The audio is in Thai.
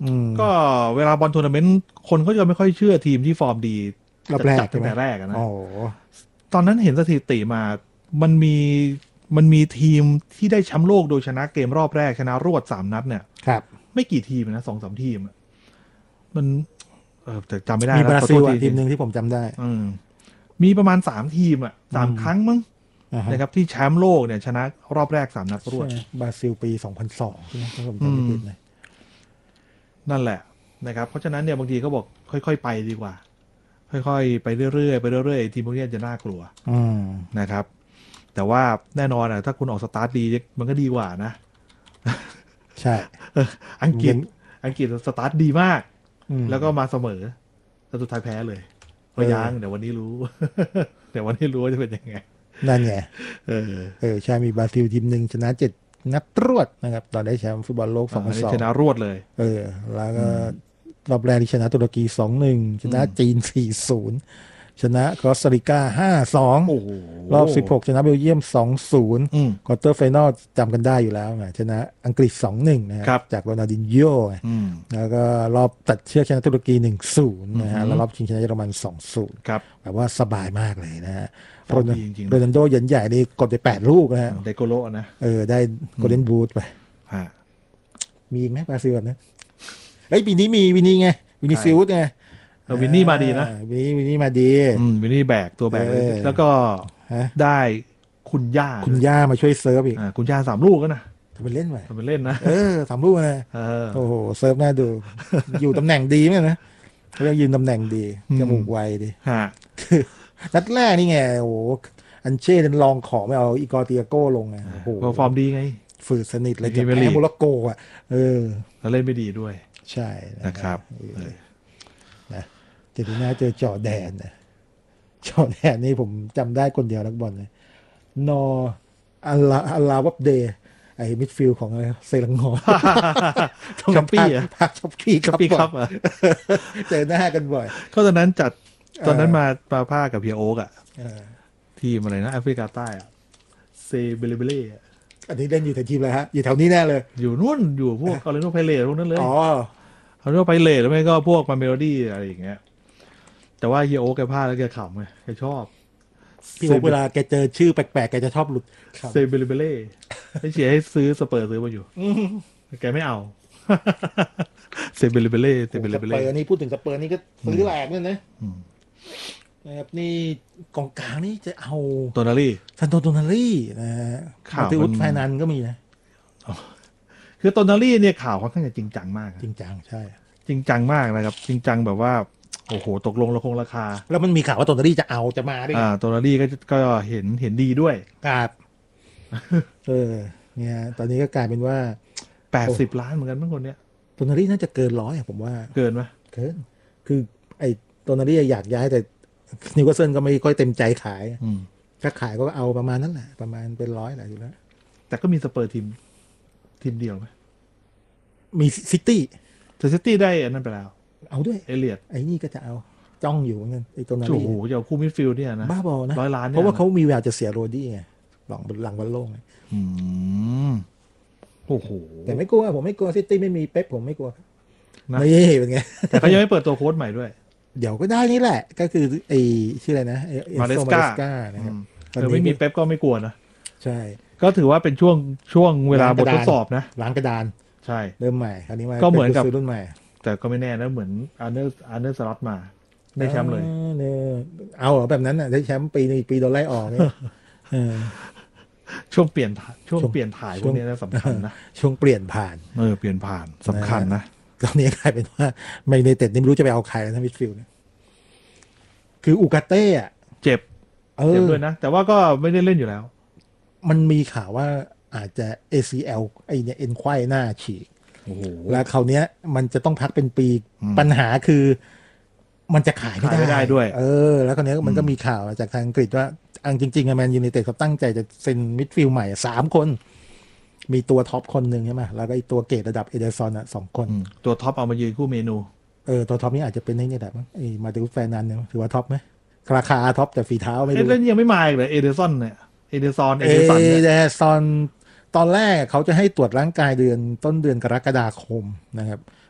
ก็เวลาบอลทัวร์นาเมนต์คนก็จะไม่ค่อยเชื่อทีมที่ฟอร์มดีรอบแรกจัดตั้งแต่แรกนะตอนนั้นเห็นสถิติมามันมีทีมที่ได้แชมป์โลกโดยชนะเกมรอบแรกชนะรวด3 นัดเนี่ยครับไม่กี่ทีมนะ2-3 ทีมมันแต่จำไม่ได้มีบราซิลทีมหนึ่งที่ผมจำได้มีประมาณ3 ทีม3 ครั้งมั้งนะครับที่แชมป์โลกเนี่ยชนะรอบแรก3 นัดรวดบราซิลปี2002ใช่ไหมถ้าผมจำไม่ผิดเลยนั่นแหละนะครับเพราะฉะนั้นเนี่ยบางทีเขาบอกค่อยๆไปดีกว่าค่อยๆไปเรื่อยๆไปเรื่อยๆทีมพวกนี้จะน่ากลัวนะครับแต่ว่าแน่นอนถ้าคุณออกสตาร์ทดีมันก็ดีกว่านะใช่อังกฤษสตาร์ทดีมากแล้วก็มาเสมอแล้วสุดท้ายแพ้เลยก็ยังเดี๋ยววันนี้รู้ เดี๋ยววันนี้รู้ว่าจะเป็นยังไงนั่นไงใช่มีบราซิลทีมหนึ่งชนะ7 นัดรวดนะครับตอนได้แชมป์ฟุตบอลโลก2002 ชนะรวดเลยแล้วก็รอบแรกที่ชนะตุรกี 2-1 ชนะจีน 4-0 ชนะคอสตาริกา 5-2 รอบ16ชนะเบลเยียม 2-0 ควอเตอร์ไฟนอลจำกันได้อยู่แล้วชนะอังกฤษ 2-1 นะครับจากโรนัลดินโญ่แล้วก็รอบตัดเชือกชนะตุรกี 1-0 นะฮะแล้วรอบชิงชนะเยอรมัน 2-0 แบบว่าสบายมากเลยนะฮะโรนัลโดเหยินใหญ่นี่กดไป8 ลูกนะฮะไดโกโลนะได้โกลเด้นบูทไปมีอีกไหมบราซิลนะปีนี้มีวินนี่ไงวินนี่ซิลส์ไงวินนี่มาดีนะวินนี่มาดีวินนี่แบกตัวแบกแล้วก็ได้คุณย่ามาช่วยเซิร์ฟอีกคุณย่า3 ลูกก็นะทำเป็นเล่นไปทำเป็นเล่นนะ 3 ลูกนะโอ้โหเซิร์ฟน่าดูอยู่ตำแหน่งดีไหมนะเขายังยืนตำแหน่งดีจมูกไวดีนัดแรกนี่ไงโอ้โหอันเช่ลองขอไม่เอาอีกอร์เตียโก้ลงไงโอ้โหฟอร์มดีไงฝืดสนิทเลยจะแพ้โมร็อกโกแล้วเล่นไม่ดีด้วยใช่นะครับนะเจอหน้าเจอจอแดนจอแดนนี่ผมจำได้คนเดียวนักบอลเลยนออัลลาวับเดย์ไอ้มิดฟิลด์ของเซรังงอช็อปปี้พักช็อปปี้ครับเจอหน้ากันบ่อยก็ตอนนั้นมาภาคกับเพียโอ๊กทีมอะไรนะแอฟริกาใต้เซเบเลเบเล่อันนี้เล่นอยู่แถวทีมอะไรฮะอยู่แถวนี้แน่เลยอยู่นู่นอยู่พวกออเรนโนไพเรตพวกนั้นเลยออเรนโนไพเรตแล้วไม่ก็พวกมาเมโลดี้อะไรอย่างเงี้ยแต่ว่าเฮียโอ๊กแกพลาดแล้วแกขำไงแกชอบพี่โอ๊กเวลาแกเจอชื่อแปลกๆแกจะชอบหลุดเซเบเลเบเล่ให้เชียร์ให้ซื้อสเปอร์ซื้อมาอยู่แกไม่เอาเซเบเลเบเล่สเปอร์นี่พูดถึงสเปอร์นี่ก็ซื้อแหลกเลยนะครับนี่กองกลางนี่จะเอาโตนารี่ซันโตนารี่นะฮะข่าวที่อุดไฟนันก็มีนะคือโตนารี่เนี่ยข่าวค่อนข้างจะจริงจังมากจริงจังใช่จริงจังมากนะครับจริงจังแบบว่าโอ้โหตกลงราคาแล้วมันมีข่าวว่าโตนารี่จะมาด้วยโตนารี่ก็เห็นดีด้วยครับเนี่ยตอนนี้ก็กลายเป็นว่า 80 ล้านเหมือนกันบางคนเนี้ยโตนารี่น่าจะเกิน100ผมว่าเกินไหมเกินคือไอ้โตนารี่อยากย้ายแต่นิวคาสเซิลก็ไม่ค่อยเต็มใจขายถ้าขายก็เอาประมาณนั้นแหละประมาณเป็น100แหละอยู่แล้วแต่ก็มีสเปอร์ทีมเดียวไหมมีซิตี้แต่ซิตี้ได้อันนั้นไปแล้วเอาด้วยเอเลียดไอ้นี่ก็จะเอาจ้องอยู่เงินไอ้ตัวนั้นโอ้โหจะเอาคู่มิดฟิลด์เนี่ยนะบ้าบอนะ 100 ล้านเพราะว่าเขามีแววจะเสียโรดี้ไงหลังบอลโล่งโอ้โหแต่ไม่กลัวผมไม่กลัวซิตี้ไม่มีเป๊ปผมไม่กลัวนี่เป็นไงแต่เขายังไม่เปิดตัวโค้ชใหม่ด้วยเดี๋ยวก็ได้นี่แหละก็คือไอ้ชื่ออะไรนะมาเลสกานะครับไม่มีเป๊ปก็ไม่กลัวนะใช่ก็ถือว่าเป็นช่วงเวลาบททดสอบนะล้างกระดานใช่เริ่มใหม่คราวนี้มาก็เหมือนกับรุ่นใหม่แต่ก็ไม่แน่นะเหมือนอาร์เนอร์สล็อตมาได้แชมป์เลยเอาเหรอแบบนั้นน่ะได้แชมป์ปีโดนไล่ออกเนี่ยช่วงเปลี่ยนถ่ายพวกนี้นะสำคัญนะช่วงเปลี่ยนผ่านเปลี่ยนผ่านสำคัญนะตอนนี้กลายเป็นว่าไม่ในเต็ดนี่ไม่รู้จะไปเอาใครนะมิดฟิลด์เนี่ยคืออูกาเต้อะเจ็บด้วยนะแต่ว่าก็ไม่ได้เล่นอยู่แล้วมันมีข่าวว่าอาจจะ ACL ไอ้เนี่ยเอ็นไขว้หน้าฉีกแล้วคราวนี้มันจะต้องพักเป็นปีปัญหาคือมันจะขายไม่ได้ด้วยแล้วคราวนี้มันก็มีข่าวจากทางอังกฤษว่าจริงๆแมนยูไนเต็ดเขาตั้งใจจะเซ็นมิดฟิลด์ใหม่3 คนมีตัวท็อปคนหนึ่งใช่ไหมแล้วก็อีกตัวเกรดระดับเอเดอร์ซอน2 คนตัวท็อปเอามายืนคู่เมนูตัวท็อปนี่อาจจะเป็นนี่แหละมั้งไอ้มาติอุสแฟนันเนี่ยถือว่าท็อปไหมราคาท็อปแต่ฝีเท้าไม่รู้แล้วยังไม่มาเลยเอเดอร์ซอนเนี่ยเอเดอร์ซอนตอนแรกเขาจะให้ตรวจร่างกายต้นเดือนกรกฎาคมนะครับ